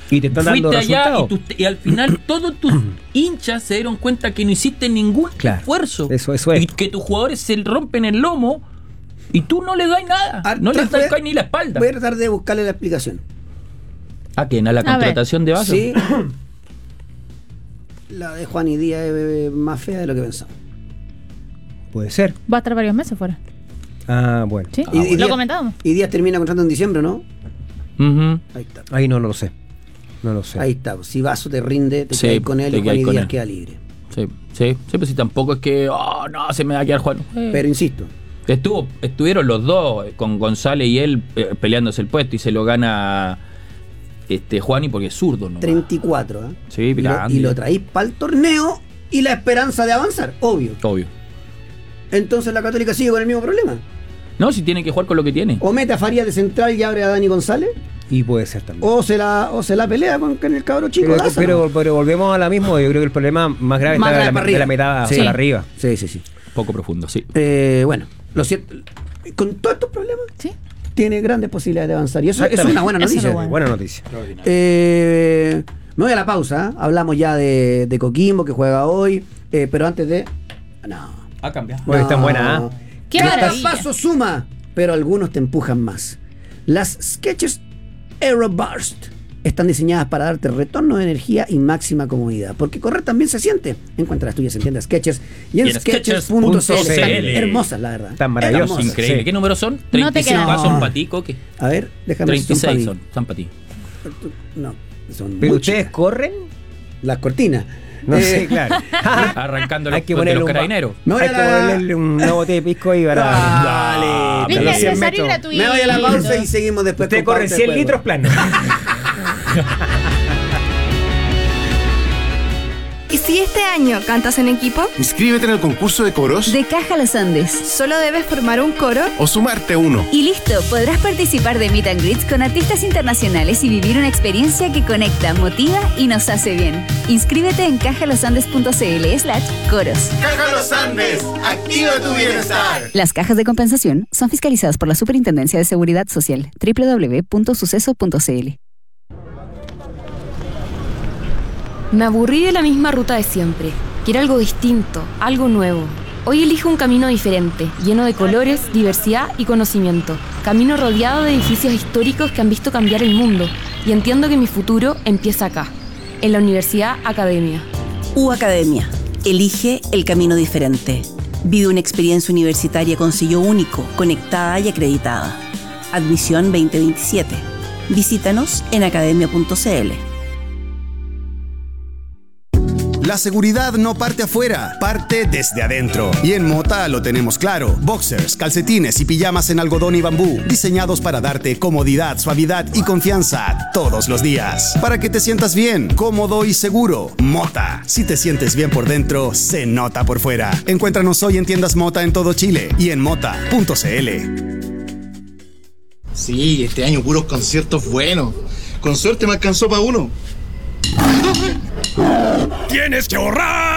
Y te están dando fuiste allá resultados. y al final todos tus hinchas se dieron cuenta que no hiciste ningún esfuerzo. Eso es. Y que tus jugadores se rompen el lomo y tú no le das nada. No le das ni la espalda. Voy a tratar de buscarle la explicación. ¿A quién? ¿A la contratación de Vaso? Sí. La de Juan y Díaz es más fea de lo que pensamos. Puede ser. Va a estar varios meses fuera. Ah, bueno. Sí, Y lo Díaz, comentábamos. Y Díaz termina contrato en diciembre, ¿no? Uh-huh. Ahí está. Ahí no lo sé. No lo sé. Ahí está. Si Vaso te rinde, te Sí, quedas con él te y Juan y quedas con Díaz él. queda libre. Sí, pero si tampoco es que no, se me va a quedar Juan. Pero insisto, Estuvieron los dos con González y él peleándose el puesto y se lo gana Juani porque es zurdo, ¿no? 34, ¿eh? Sí, grande. Y lo traís para el torneo y la esperanza de avanzar, obvio. Entonces la Católica sigue con el mismo problema. No, si tiene que jugar con lo que tiene. O mete a Farías de central y abre a Dani González. Y puede ser también. O se la pelea con el cabro chico. Pero volvemos a la misma. Yo creo que el problema más grave está de la mitad hacia arriba. Sí. Poco profundo, sí. Bueno, lo cierto, con todos estos problemas, sí, tiene grandes posibilidades de avanzar. Y eso es una buena noticia. Buena noticia. Me voy a la pausa. Hablamos ya de Coquimbo, que juega hoy. Pero antes de... No. Ha cambiado. Bueno, está buena, ¡Qué Cada maravilla! paso suma, pero algunos te empujan más. Las Skechers Aeroburst están diseñadas para darte retorno de energía y máxima comodidad, porque correr también se siente. Encuentra las tuyas en tiendas Skechers y en Skechers.cl. Están hermosas, la verdad. Están maravillosas. Increíble. ¿Qué números son? No te 35. quedas. Son para ti, Coque. A ver, déjame 36 son para ti. No, son ¿Pero muchas. ustedes corren? Las cortinas. No sé, claro. Arrancando Hay que los ponerle carabineros. Hay que ponerle un nuevo bote de pisco y para... Dale. Es los 100 necesario y metros. gratuito. Me voy a la pausa y seguimos después. Usted con corre pauta de 100 juego. litros plano. ¿Y si este año cantas en equipo? Inscríbete en el concurso de coros de Caja Los Andes. Solo debes formar un coro o sumarte a uno. Y listo, podrás participar de Meet and Greets con artistas internacionales y vivir una experiencia que conecta, motiva y nos hace bien. Inscríbete en cajalosandes.cl/coros. ¡Caja Los Andes! ¡Activa tu bienestar! Las cajas de compensación son fiscalizadas por la Superintendencia de Seguridad Social. www.suceso.cl. Me aburrí de la misma ruta de siempre. Quiero algo distinto, algo nuevo. Hoy elijo un camino diferente, lleno de colores, diversidad y conocimiento. Camino rodeado de edificios históricos que han visto cambiar el mundo. Y entiendo que mi futuro empieza acá, en la Universidad Academia. U Academia. Elige el camino diferente. Vive una experiencia universitaria con sello único, conectada y acreditada. Admisión 2027. Visítanos en academia.cl. La seguridad no parte afuera, parte desde adentro. Y en Mota lo tenemos claro. Boxers, calcetines y pijamas en algodón y bambú, diseñados para darte comodidad, suavidad y confianza todos los días. Para que te sientas bien, cómodo y seguro. Mota. Si te sientes bien por dentro, se nota por fuera. Encuéntranos hoy en tiendas Mota en todo Chile y en mota.cl. Sí, este año puros conciertos buenos. Con suerte me alcanzó para uno. ¡Tienes que ahorrar!